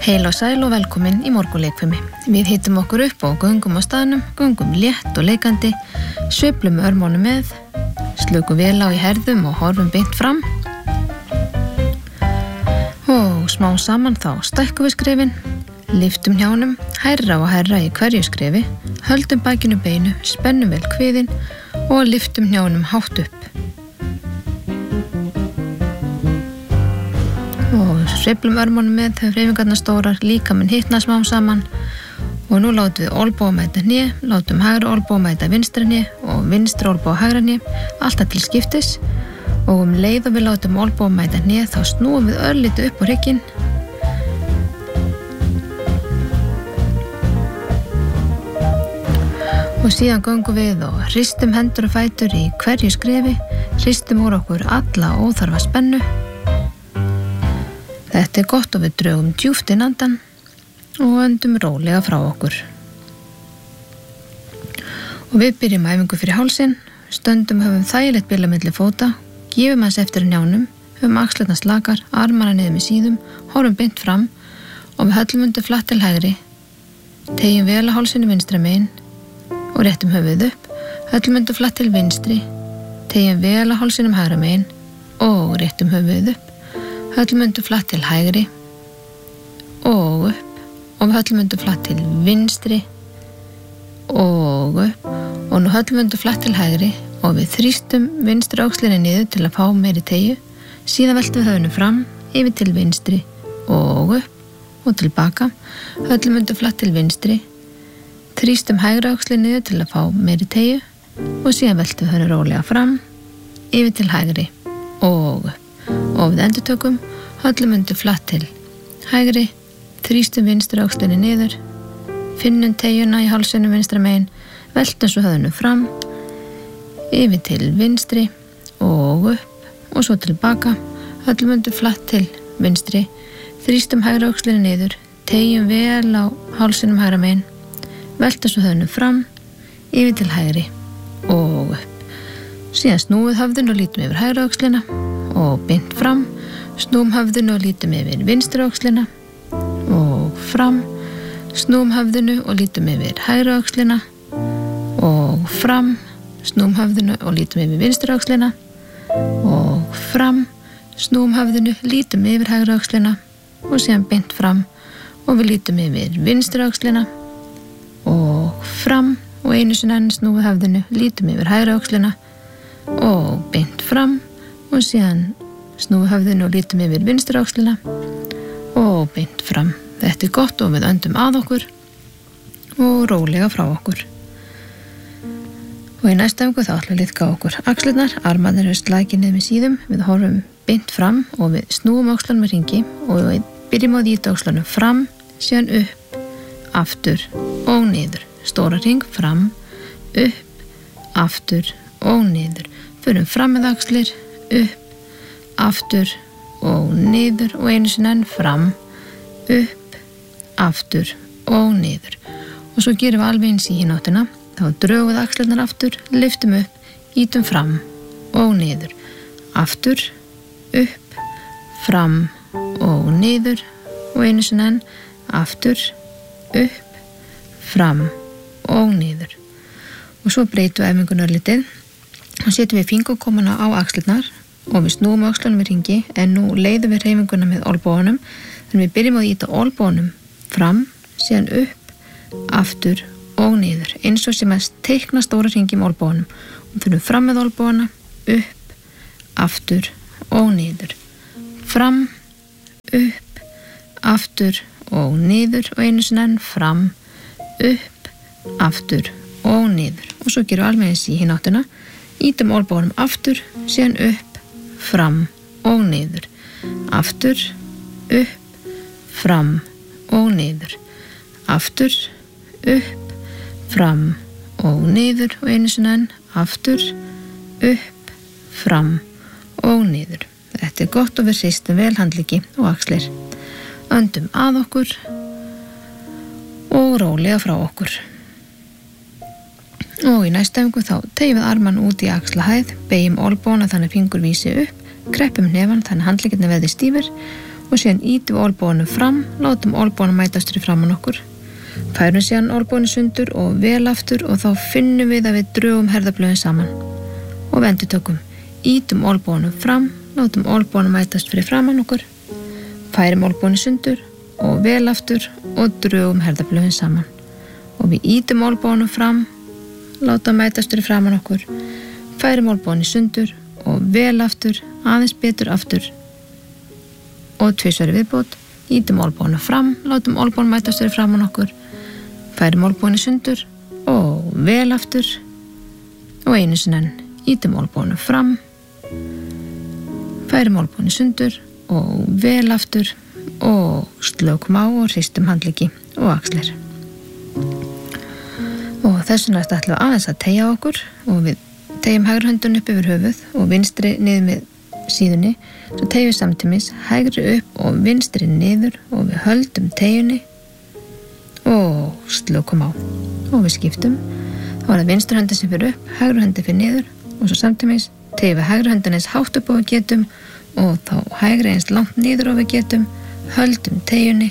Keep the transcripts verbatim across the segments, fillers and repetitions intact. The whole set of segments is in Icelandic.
Heil og sæl og velkomin í morgunleikfimi. Við hittum okkur upp og göngum á staðnum, göngum létt og leikandi, sveiflum örmónu með, slökum vel á í herðum og horfum beint fram. Og smá saman þá stækkum við skrefin, lyftum hjánum, hærra og hærra í hverju skrefi, höldum bakinu beinu, spennum vel kviðin og lyftum hjánum hátt upp. Og sveiflum örmónum með þegar hreyfingarnar stórar, líkaminn hitna smá saman og nú látum við olnboga mæta hné, látum hægra olnboga mæta vinstra hné og vinstra olnboga hægra hné, alltaf til skiptis og um leið og við látum olnboga mæta hné þá snúum við örlítið upp á hrygginn og síðan göngum við og hristum hendur og fætur í hverju skrefi, hristum úr okkur alla óþarfa spennu. Þetta er gott og við drögum djúpt inn andan og öndum rólega frá okkur. Og við byrjum æfingu fyrir hálsinn, stöndum höfum þægilegt bil á milli fóta, gefum hans eftir njánum, höfum axlirnar slakar, armana niður með síðum, horfum beint fram og við höllum undir flatt til hægri, tegjum vel að hálsinu vinstra megin og réttum höfuð upp, höllum undir flatt til vinstri, tegjum vel að hálsinum hægra megin og réttum höfuð upp. Höllum undir flatt til hægri og upp og við höllum undir flatt til vinstri og upp og nú höllum undir flatt til hægri og við þrýstum vinstri öxlinni niður til að fá meiri teygju, síðan veltum við höfðinu fram yfir til vinstri og upp og tilbaka, höllum undir flatt til vinstri, þrýstum hægra öxlinni niður til að fá meiri teygju og síðan veltum við höfðinu rólega fram yfir til hægri og upp. Og við endurtökum, höllum undir flatt til hægri, þrýstum vinstri öxlinni niður, finnum teyjuna í hálsinum vinstra megin, veltum svo höfðinu fram, yfir til vinstri og upp og svo tilbaka, höllum undir flatt til vinstri, þrýstum hægra öxlinni niður, teyjum vel á hálsinum hægra megin, veltum svo höfðinu fram, yfir til hægri og upp. Síðan snúið höfðinu og lítum yfir hægra öxlina og beint fram, snúum höfðinu og lítum yfir vinstri öxlina og fram, snúum höfðinu og lítum yfir hægra öxlina og fram, snúum höfðinu og lítum yfir vinstri öxlina og fram, snúum höfðinu, lítum yfir hægra öxlina og síðan beint fram og við lítum yfir vinstri öxlina og fram og einu sinni enn snúum höfðinu, lítum yfir hægra öxlina og beint fram og síðan snúum höfðinu og lítum yfir vinstri öxlina og beint fram. Þetta er gott og við öndum að okkur og rólega frá okkur. Og í næsta öfngu þá ætlum við liðka okkur axlirnar, armarnir eru slakið niður með síðum, við horfum beint fram og við snúum öxlunum með hringi og við byrjum á að ýta öxlunum fram, síðan upp, aftur og niður. Stóra hring, fram, upp, aftur og niður. Förum fram með axlir, upp, aftur og niður og einu sinni enn fram, upp, aftur og niður. Og svo gerum við alveg eins í hináttina, þá drögum við axlirnar aftur, lyftum upp, ýtum fram og niður, aftur, upp, fram og niður og einu sinni enn, aftur, upp, fram og niður. Og svo breytum við æfingunni örlítið og setjum við fingurgómana á axlirnar og við snúum öxlunum í hringi en nú leiðum við hreyfinguna með olnboganum þannig við byrjum á að ýta olnboganum fram, síðan upp, aftur og niður eins og sem að teikna stóra hringi með olnboganum og fyrir fram með olnbogana, upp, aftur og niður, fram, upp, aftur og niður og einu sinni enn fram, upp, aftur og niður og svo gerum við alveg eins í hináttuna. Ítum olnboganum aftur, síðan upp, fram og niður, aftur, upp, fram og niður, aftur, upp, fram og niður og einu sinni enn, aftur, upp, fram og niður. Þetta er gott og við hristum vel handleggi og axlir. Öndum að okkur og rólega frá okkur. Og í næstu æfingu þá tegjum við arman út í axlahæð, beygjum olnbogana þannig fingur vísi upp, kreppum hnefann þannig handleggirnir verði stífir og síðan ítum olnboganum fram, látum olnboganum mætast fyrir framan okkur, færum síðan olnboganum sundur og vel aftur og þá finnum við að við drögum herðablöðin saman og við endurtökum, ítum olnboganum fram, látum olnboganum mætast fyrir framan okkur, færum olnboganum sundur og vel aftur og drögum herðablöðin saman og við ítum olnboganum fram, látum mætast fyrir framan okkur, færum olnboganum sundur og vel aftur, aðeins betur aftur og tvisvar í viðbót, ítum olnboganum fram, látum olnboganum mætast fyrir framan okkur, færum olnboganum sundur og vel aftur og einu sinni enn, ítum olnboganum fram, færum olnboganum sundur og vel aftur og slökum á og hristum handleggi og axlir. Og þess vegna ætlum við aðeins að teygja okkur og við teygjum hægri höndun upp yfir höfuð og vinstri niður með síðunni, svo teygjum við samtímis hægri upp og vinstri niður og við höldum teygjunni og slökum á og við skiptum. Þá er það vinstri höndin sem fyrir upp, hægri höndin fyrir niður og svo samtímis teygjum við hægri höndin eins hátt upp og við getum og þá hægri eins langt niður og við getum, höldum teygjunni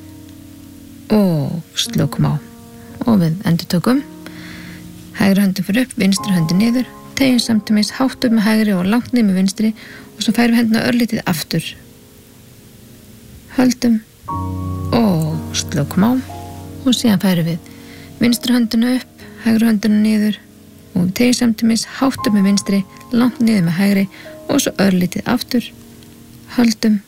og slökum á og við endurtökum. Hægri höndin fyrir upp, vinstri höndin niður, teygjum samtímis hátt upp með hægri og langt niður með vinstri og svo færum við hendina örlítið aftur. Höldum og slökum á og síðan færum við vinstri höndina upp, hægri höndina niður og við teygjum samtímis hátt upp með vinstri, langt niður með hægri og svo örlítið aftur. Höldum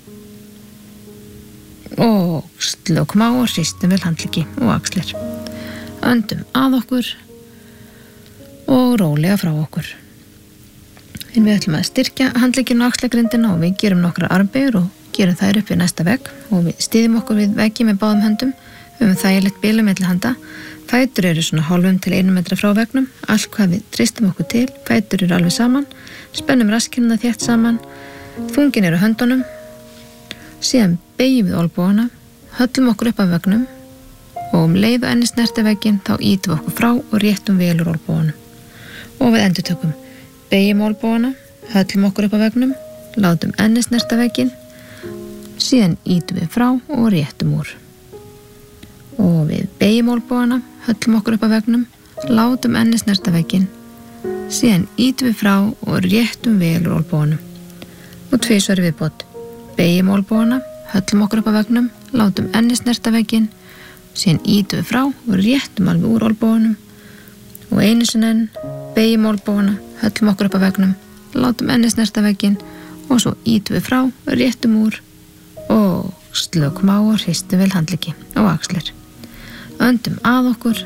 og slökum á og hristum vel handleggi og axlir. Öndum að okkur og rólega frá okkur. En við ætlum að styrkja handlegginn og axlagrindina og við gerum nokkra armbeygur og gerum þær upp við næsta vegg og við styðjum okkur við veggi með báðum höndum, við höfum þægilegt bil milli handa. Fætur eru svona hálfum til einum metra frá veggnum, allt hvað við tristum okkur til, fætur eru alveg saman, spennum raskinnina þétt saman, þungin eru á höndunum, síðan beygjum við olnbogana, höllum okkur upp af veggnum og um leið og enni snerti vegginn þá ýtum við okkur frá og réttum vel úr olnboganum. Og við endurtökum, beygjum olnbogana, höllum okkur upp af veggnum, látum enni snerta vegginn, síðan ýtum við frá og réttum úr. Og við beygjum olnbogana, höllum okkur upp af veggnum, látum enni snerta vegginn, síðan ýtum við frá og réttum vel úr olnboganum. Og tvisvar í viðbót, beygjum olnbogana, höllum okkur upp af veggnum, látum enni snerta vegginn, síðan ýtum við frá og réttum alveg úr olnboganum og einu sinni enn, beygjum olnbogana, höllum okkur upp af veggnum, látum enni snerta vegginn og svo ýtum við frá, réttum úr og slökum á og hristum vel handleggi og axlir. Öndum að okkur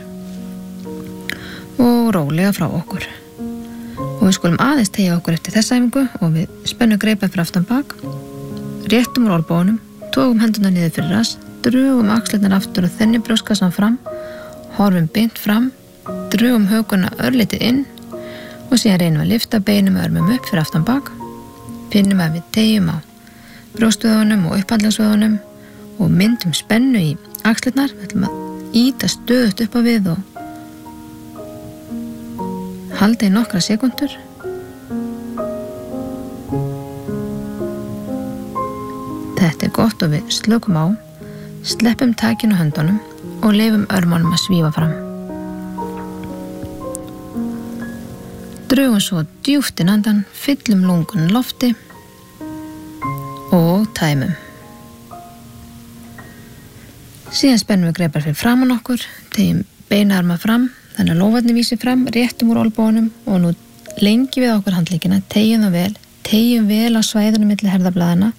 og rólega frá okkur. Og við skulum aðeins teygja okkur eftir þessa æfingu og við spennum greipað fyrir aftan bak, réttum úr olnboganum, tókum hendurnar niður fyrir rass, drögum axlirnar aftur og þenni brjóstkassan fram, horfum beint fram, drögum hökuna örlítið inn og síðan reynum að lyfta beinum og örmum upp fyrir aftan bak, finnum að við teygjum á brjóstvöðunum og upphandlegsvöðunum og myndum spennu í axlirnar, við ætlum að ýta stöðugt upp á við og halda í nokkra sekúndur. Þetta er gott og við slökum á, sleppum takinu höndunum og leyfum örmunum að svífa fram. Drögum svo djúpt inn andan, fyllum lungun lofti og tæmum. Síðan spennum við greipar fyrir framan okkur, teygjum beinarma fram, þannig að lófarnir vísi fram, réttum úr olnbogunum og nú lengjum við okkur handleggina, teygjum það vel, teygjum vel á svæðunum milli herðablaðana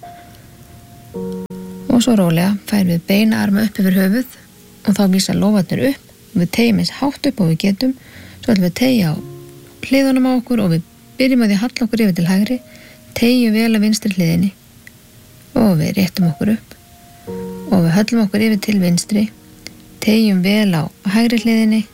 og svo rólega færum við beinarma upp yfir höfuð og þá vísa lófarnir upp og við teygjum eins hátt upp og við getum, svo ætlum við teyja á hliðunum á okkur og við byrjum að því að halla okkur yfir til hægri, teygjum vel á vinstri hliðinni og við réttum okkur upp og við höllum okkur yfir til vinstri, teygjum vel á hægri hliðinni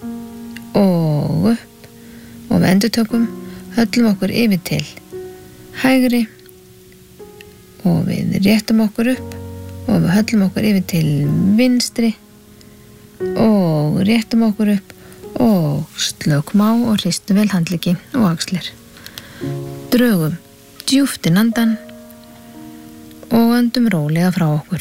og upp og við endurtökum, höllum okkur yfir til hægri og við réttum okkur upp og við höllum okkur yfir til vinstri og réttum okkur upp og slökum á og hristum vel handleggi og axlir. Drögum djúpt inn andan og öndum rólega frá okkur.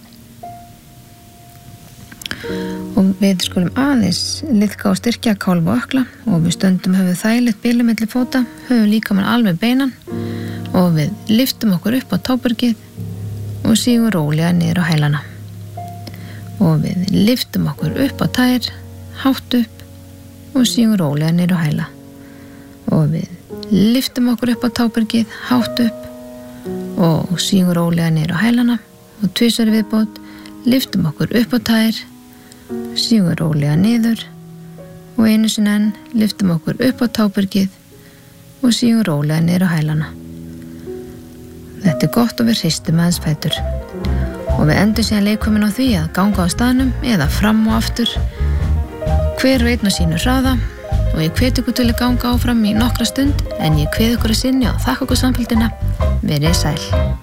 Og við skulum aðeins liðka og styrkja kálf og ökla og við stöndum höfum þægilegt bilið milli fóta, höfum líkamann alveg beinan og við lyftum okkur upp á tábergið og sígum rólega niður á hælana. Og við lyftum okkur upp á tær, hátt upp og sígum rólega niður á hæla. Og við lyftum okkur upp á tábergið, hátt upp og sígum rólega niður á hælana og tvisvar í viðbót lyftum okkur upp á tær, sígum rólega niður og einu sinni enn lyftum okkur upp á tábergið og sígum rólega niður á hælana. Þetta er gott og við hristum aðeins fætur. Og við endum síðan leikkomin á því að ganga á staðnum eða fram og aftur. Hver veit á sínu hraða og ég hvet ykkur til að ganga áfram í nokkra stund en ég kveð ykkur að sinni og þakka ykkur samfylgdina. Verið sæl.